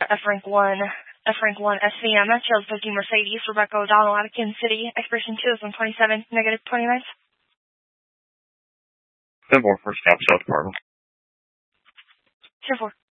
F rank 1 SVM, Charles Booking Mercedes, Rebecca O'Donnell out of Kansas City, expiration 2 is 127, negative 29. 10-4, first stop, South Department. 10-4.